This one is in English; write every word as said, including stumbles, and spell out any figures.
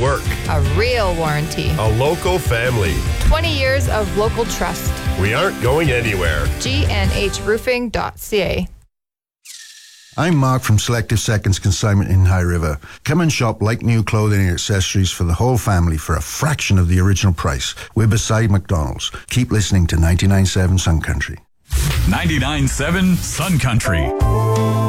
work. A real warranty. A local family. twenty years of local trust. We aren't going anywhere. G N H roofing dot C A. I'm Mark from Selective Seconds Consignment in High River. Come and shop like new clothing and accessories for the whole family for a fraction of the original price. We're beside McDonald's. Keep listening to ninety-nine point seven Sun Country. ninety-nine point seven Sun Country.